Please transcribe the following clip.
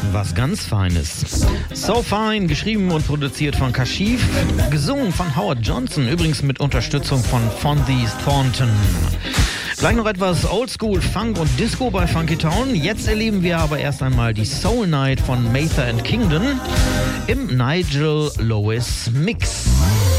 was ganz Feines. So Fine, geschrieben und produziert von Kashif, gesungen von Howard Johnson, übrigens mit Unterstützung von Fonzie Thornton. Gleich noch etwas Oldschool, Funk und Disco bei Funky Town. Jetzt erleben wir aber erst einmal die Soul Night von Mather and Kingdon im Nigel Lewis Mix.